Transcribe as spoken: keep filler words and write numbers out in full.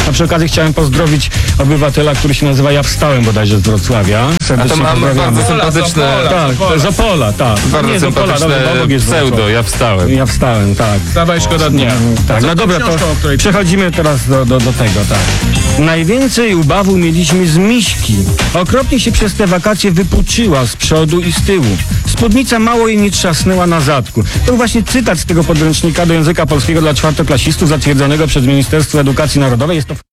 A przy okazji chciałem pozdrowić obywatela, który się nazywa Ja Wstałem bodajże z Wrocławia. A to mamy bardzo sympatyczne... Tak, z Opola, tak. Bardzo Nie, z Opola, sympatyczne dobra, obok jest pseudo, Wrocław. Ja Wstałem. Ja Wstałem, tak. Wstawaj, szkoda dnia. Tak, no dobra, to przechodzimy teraz do, do, do tego, tak. Najwięcej ubawu mieliśmy z miśki. Okropnie się przez te wakacje wypuczyła z przodu i z tyłu. Spódnica mało jej nie trzasnęła na zadku. To był właśnie cytat z tego podręcznika do języka polskiego dla czwartoklasistów zatwierdzonego przez Ministerstwo Edukacji Narodowej. Jest to